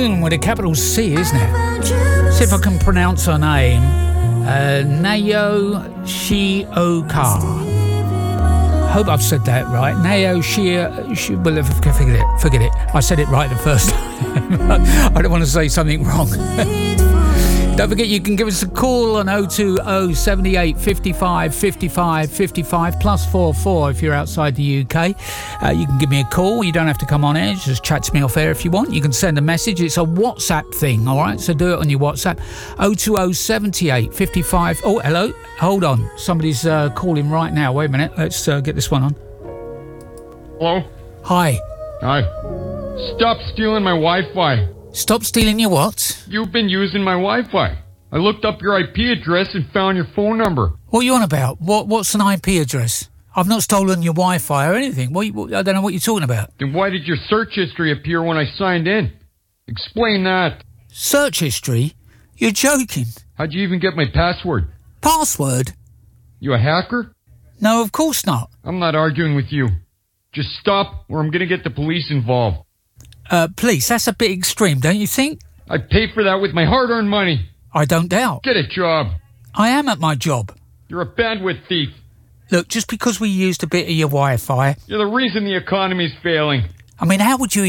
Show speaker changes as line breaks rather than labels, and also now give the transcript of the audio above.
Cian with a capital C, isn't it? See if I can pronounce her name. Nayo Shioka. Hope I've said that right. Nayo well, forget it. I said it right the first time. I don't want to say something wrong. Don't forget you can give us a call on 020 78 55 55 55 +44 if you're outside the UK. You can give me a call. You don't have to come on air. Just chat to me off air if you want. You can send a message. It's a WhatsApp thing, all right? So do it on your WhatsApp. 020 78 55. Oh, hello. Hold on. Somebody's calling right now. Wait a minute. Let's get this one on.
Hello?
Hi.
Hi. Stop stealing my Wi-Fi.
Stop stealing your what?
You've been using my Wi-Fi. I looked up your IP address and found your phone number.
What are you on about? What's an IP address? I've not stolen your Wi-Fi or anything. I don't know what you're talking about.
Then why did your search history appear when I signed in? Explain that.
Search history? You're joking.
How'd you even get my password?
Password?
You a hacker?
No, of course not.
I'm not arguing with you. Just stop or I'm going to get the police involved.
Police, that's a bit extreme, don't you think?
I paid for that with my hard-earned money.
I don't doubt.
Get a job.
I am at my job.
You're a bandwidth thief.
Look, just because we used a bit of your Wi-Fi...
You're the reason the economy's failing.
I mean, how would you